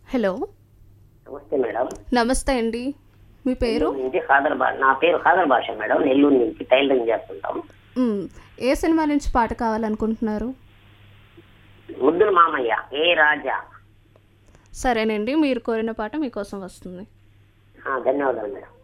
Hello. నమస్తే madam. నమస్తే అండి. మీ పేరు? నెల్లూరు నుంచి నా పేరు ఖాదర్ భాష మేడం. నెల్లూరు నుంచి టైలరింగ్ చేస్తుంటాం. ఏ సినిమా నుంచి పాట కావాలనుకుంటున్నారు? ముద్దుల మామయ్య, ఏ రాజా. సరేనండి, మీరు కోరిన పాట మీకోసం వస్తుంది. ధన్యవాదాలు మేడం.